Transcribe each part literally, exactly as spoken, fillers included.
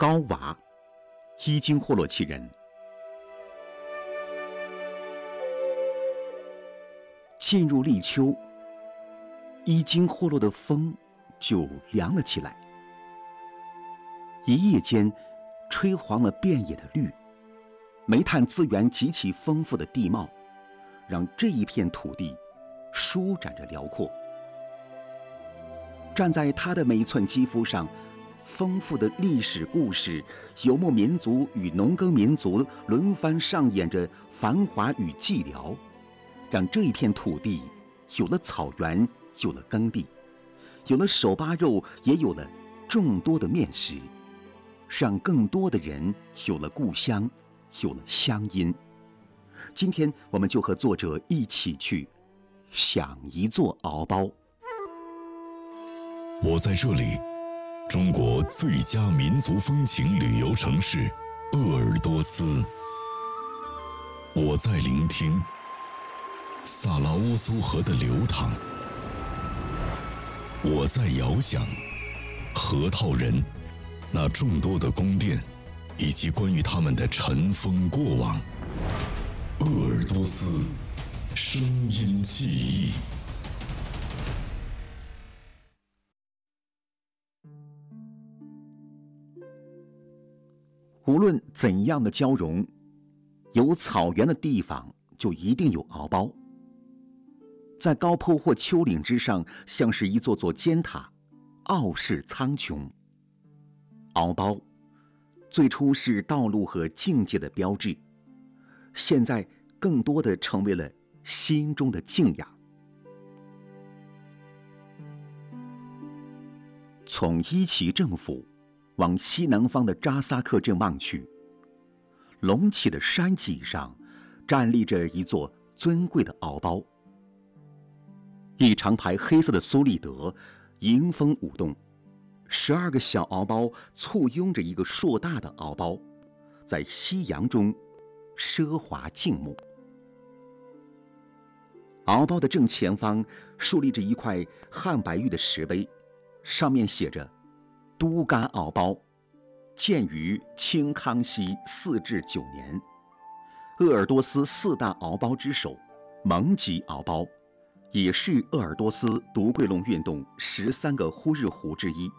高娃，伊金霍洛旗人。进入立秋，伊金霍洛的风就凉了起来，一夜间吹黄了遍野的绿。煤炭资源极其丰富的地貌，让这一片土地舒展着辽阔。站在他的每一寸肌肤上，丰富的历史故事，游牧民族与农耕民族轮番上演着繁华与寂寥，让这一片土地有了草原，有了耕地，有了手扒肉，也有了众多的面食，让更多的人有了故乡，有了乡音。今天我们就和作者一起去想一座敖包。 我在这里，中国最佳民族风情旅游城市鄂尔多斯。我在聆听萨拉沃苏河的流淌。我在遥想河套人那众多的宫殿，以及关于他们的尘封过往。鄂尔多斯声音记忆。 无论怎样的交融，有草原的地方就一定有敖包。在高坡或丘陵之上，像是一座座尖塔，傲视苍穹。敖包最初是道路和境界的标志，现在更多的成为了心中的敬仰。从伊奇政府往西南方的扎萨克镇望去，隆起的山脊上站立着一座尊贵的敖包。一长排黑色的苏利德迎风舞动，十二个小敖包簇拥着一个硕大的敖包，在夕阳中奢华静穆。敖包的正前方竖立着一块汉白玉的石碑，上面写着都嘎敖包，建于清康熙四至九年，鄂尔多斯四大敖包之首，蒙吉敖包，也是鄂尔多斯独桂龙运动十三个呼日湖之一。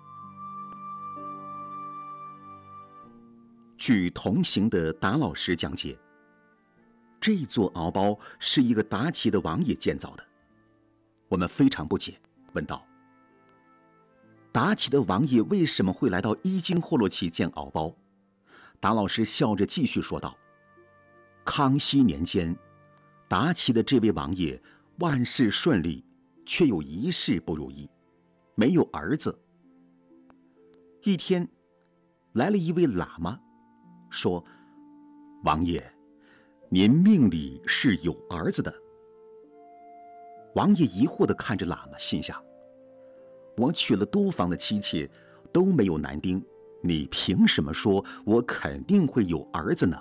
据同行的达老师讲解，这座敖包是一个达奇的王爷建造的。我们非常不解，问道：达奇的王爷为什么会来到伊金霍洛旗建敖包？达老师笑着继续说道：康熙年间，达奇的这位王爷万事顺利，却有一事不如意，没有儿子。一天，来了一位喇嘛，说：王爷，您命里是有儿子的。王爷疑惑地看着喇嘛，心想：我娶了多房的妻妾，都没有男丁，你凭什么说我肯定会有儿子呢？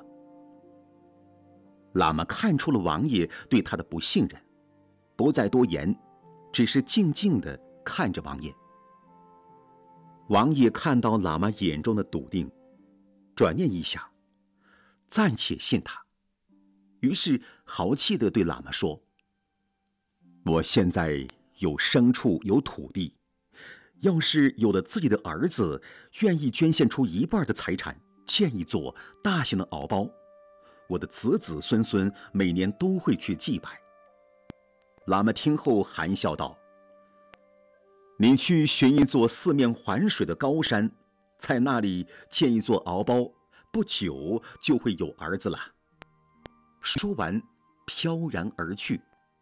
喇嘛看出了王爷对他的不信任，不再多言，只是静静地看着王爷。王爷看到喇嘛眼中的笃定，转念一想，暂且信他，于是豪气地对喇嘛说：我现在有牲畜，有土地，要是有了自己的儿子，愿意捐献出一半的财产，建一座大型的敖包，我的子子孙孙每年都会去祭拜。喇嘛听后含笑道：你去寻一座四面环水的高山，在那里建一座敖包，不久就会有儿子了。说完飘然而去。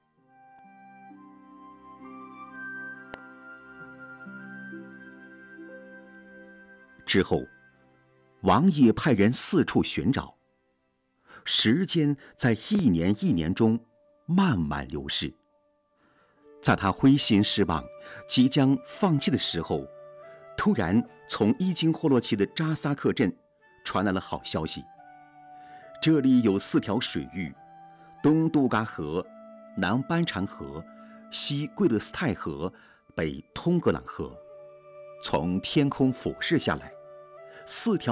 之后，王爷派人四处寻找，时间在一年一年中慢慢流逝。在他灰心失望、即将放弃的时候，突然从伊金霍洛旗的扎萨克镇传来了好消息。这里有四条水域，东杜嘎河，南班禅河，西贵勒斯泰河，北通格朗河，从天空俯视下来，四条